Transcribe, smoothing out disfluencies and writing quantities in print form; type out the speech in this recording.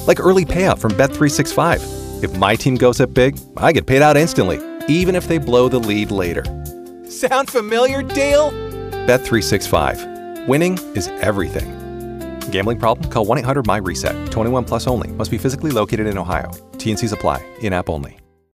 Like early payout from Bet365. If my team goes up big, I get paid out instantly, even if they blow the lead later. Sound familiar, Dale? Bet365. Winning is everything. Gambling problem? Call 1-800-MY-RESET. 21 plus only. Must be physically located in Ohio. T&Cs apply. In-app only.